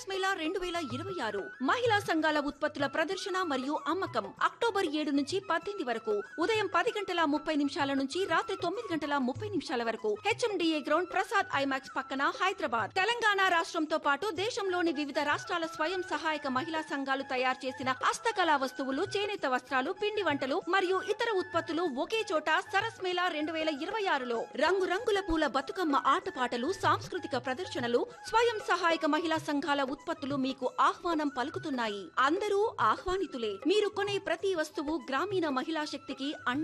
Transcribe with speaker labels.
Speaker 1: సరస్ మేళా 2026 మహిళా సంఘాల ఉత్పత్తుల ప్రదర్శన మరియు అమ్మకం అక్టోబర్ 7 నుంచి 18 వరకు ఉదయం 10:30 నుంచి రాత్రి 9:30 వరకు HMDA గ్రౌండ్ ప్రసాద్ ఐమాక్స్ పక్కన హైదరాబాద్. తెలంగాణ రాష్ట్రంతో పాటు దేశంలోని వివిధ రాష్ట్రాల స్వయం సహాయక మహిళా సంఘాలు తయారు చేసిన హస్తకళా వస్తువులు, చేనేత వస్త్రాలు, పిండి వంటలు మరియు ఇతర ఉత్పత్తులు ఒకే చోట సరస్ మేళా 2026లో రంగురంగుల పూల బతుకమ్మ ఆటపాటలు, సాంస్కృతిక ప్రదర్శనలు, స్వయం సహాయక మహిళా సంఘాల ఉత్పత్తులు మీకు ఆహ్వానం పలుకుతున్నాయి. అందరూ ఆహ్వానితులే. మీరు కొనే ప్రతి వస్తువు గ్రామీణ మహిళా శక్తికి